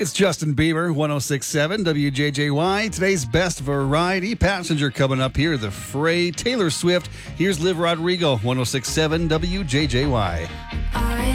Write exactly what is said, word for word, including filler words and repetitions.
It's Justin Bieber, one oh six point seven W J J Y. Today's best variety passenger coming up here, The Fray, Taylor Swift. Here's Liv Rodrigo, one oh six point seven W J J Y.